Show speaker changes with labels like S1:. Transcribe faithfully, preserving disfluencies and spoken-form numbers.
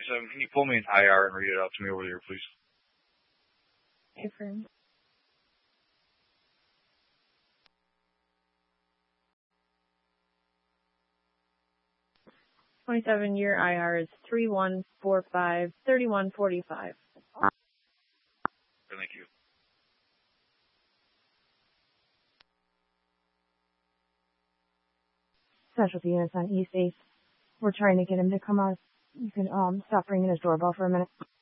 S1: seven, can you pull me an I R and read it out to me over there, please?
S2: Okay, friend. twenty-seven year I R is three one four five, three one four five.
S1: Thank you.
S3: Specialty units on East eighth. We're trying to get him to come out. You can um stop ringing his doorbell for a minute.